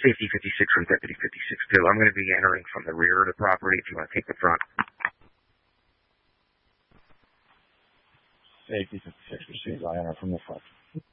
Safety 56 from Deputy 56-2. I'm going to be entering from the rear of the property if you want to take the front. Safety 56 receives. I enter from the front.